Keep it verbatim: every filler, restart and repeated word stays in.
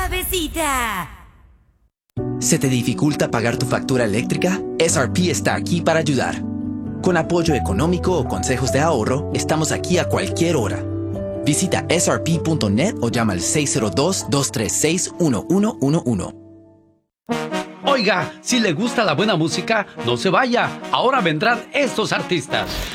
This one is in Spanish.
suavecita. ¿Se te dificulta pagar tu factura eléctrica? S R P está aquí para ayudar. Con apoyo económico o consejos de ahorro, estamos aquí a cualquier hora. Visita S R P punto net o llama al seis cero dos, dos tres seis, uno uno uno uno. Oiga, si le gusta la buena música, no se vaya. Ahora vendrán estos artistas.